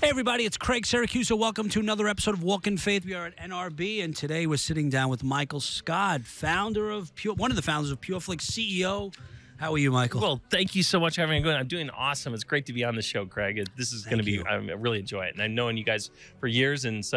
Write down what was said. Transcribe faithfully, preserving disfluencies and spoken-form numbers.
Hey, everybody, it's Craig Syracuse. Welcome to another episode of Walk in Faith. We are at N R B, and today we're sitting down with Michael Scott, founder of Pure, one of the founders of PureFlix, C E O. How are you, Michael? Well, thank you so much for having me. I'm doing awesome. It's great to be on the show, Craig. This is going to be, you. I really enjoy it. And I've known you guys for years, and so